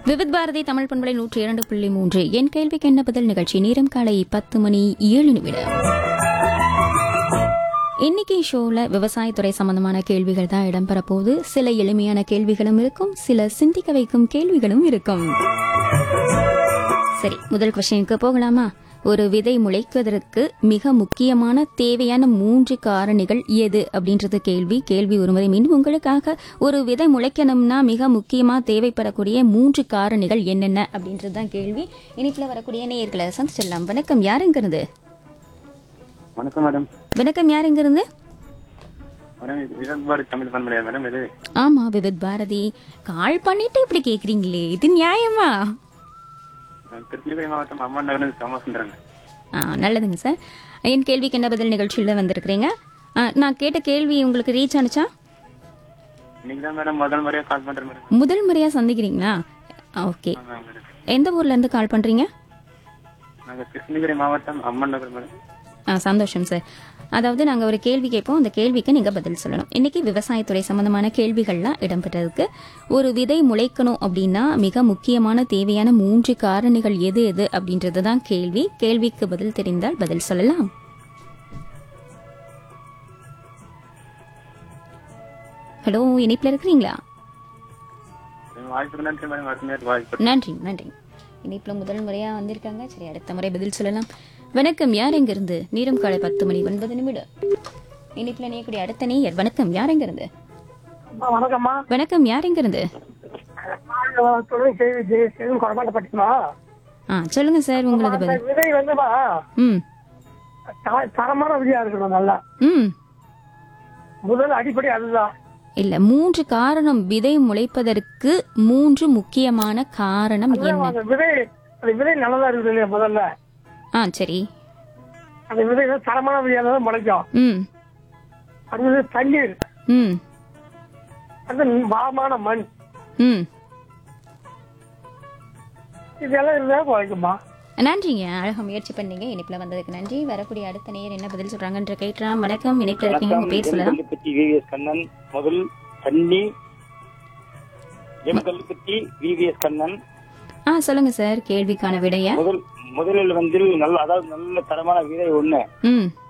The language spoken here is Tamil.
விவித் பாரதி தமிழ் பண்பலை 102.3 என் கேள்விக்கு என்ன பதில் நிகழ்ச்சி. நேரம் காலை 10:07. இன்னைக்கு ஷோல விவசாயத்துறை சம்பந்தமான கேள்விகள் தான் இடம்பெற போகுது. சில எளிமையான கேள்விகளும் இருக்கும், சில சிந்திக்க வைக்கும் கேள்விகளும் இருக்கும். சரி, முதல் கொஸ்டினுக்கு போகலாமா? ஒரு விதை முளைக்குவதற்கு மிக முக்கியமான தேவையான 3 காரணிகள் எது அப்படின்றது கேள்வி ஒருமுறை மீண்டும் உங்களுக்காக. ஒரு விதை முளைக்கணும்னா மிக முக்கியமா தேவைப்படக்கூடிய 3 காரணிகள் என்னென்ன அப்படின்றது தான் கேள்வி. இனிப்புல வரக்கூடிய நேயர்களை சந்திச்சிடலாம். வணக்கம், யாருங்கிறது? வணக்கம் மேடம். வணக்கம், யாருங்கிறது? தமிழ் பண்பலையா மேடம்? இது ஆமா, விவித் பாரதி. கால் பண்ணிட்டு இப்படி கேக்குறீங்களே, இது நியாயமா? திருச்சிராப்பள்ளி மாவட்டம் அம்மா நகர் சோமசுந்தரங்க. நல்லதுங்க சார். என் கேள்விக்கு என்ன பதில் நிகழ்ச்சியில் வந்திருக்கிறீங்க. நான் கேட்ட கேள்வி உங்களுக்கு ரீச் ஆனிச்சா? இன்னைக்கு தான் மேடம் முதல் முறையா கால் பண்றேன் மேடம். முதல் முறையா சந்திக்கிறீங்களா? ஓகே. எந்த ஊர்ல இருந்து கால் பண்றீங்க? நாங்க கிருஷ்ணகிரி மாவட்டம் அம்மா நகர் மேடம். சந்தோஷம் சார். அதாவது நாங்க ஒரு கேள்வி கேட்போம், அந்த கேள்விக்கு நீங்க பதில் சொல்லணும். இன்னைக்கு விவசாயத்துறை சம்பந்தமான கேள்விகள்லாம் இடம்பெற்றிருக்கு. ஒரு விதை முளைக்கணும் அப்படின்னா மிக முக்கியமான தேவையான 3 காரணிகள் எது எது அப்படின்றது தான் கேள்வி. கேள்விக்கு பதில் தெரிந்தால் பதில் சொல்லலாம். ஹலோ, இணைப்புல இருக்கிறீங்களா? நன்றி நன்றி. இணைப்புல முதல் முறையா வந்திருக்காங்க. சரி, அடுத்த முறை பதில் சொல்லலாம். வணக்கம், யார் எங்க இருந்து? நேரம் காலை 10:09. இனிப்புல நேயக்கூடிய அடுத்த நேயர். வணக்கம், யார் எங்க இருந்து? வணக்கம்மா. வணக்கம், யார் எங்க இருந்து? சொல்லுங்க சார், உங்களது பதில். விதை வந்துமா தரமான விதையா இருக்கணும். நல்லா முதல் அடிப்படை அதுதான். இல்ல, 3 காரணம். விதை முளைப்பதற்கு 3 முக்கியமான காரணம் என்ன? விதை நல்லதா இருக்குது இல்லையா முதல்ல? சரி. அந்த விதை தரமான விதையா முளைக்கும். அது தண்ணீர், அந்த வளமான மண், இதெல்லாம் இருந்தா முளைக்குமா. நன்றிங்க, அழகா முயற்சி பண்ணீங்க. இணைப்புல வந்ததுக்கு நன்றி. வரக்கூடிய அடுத்த நேயர் என்ன பதில் சொல்றாங்கன்ற கேட்கலாம். வணக்கம், இணைப்புல இருக்கீங்க, உங்க பேர் சொல்லலாம். கண்ணன் முதல் தண்ணி. விவிஎஸ் கண்ணன். சொல்லுங்க சார், கேள்விக்கான விடைய. முதலில் வந்து நல்ல, அதாவது நல்ல தரமான விதை ஒண்ணு.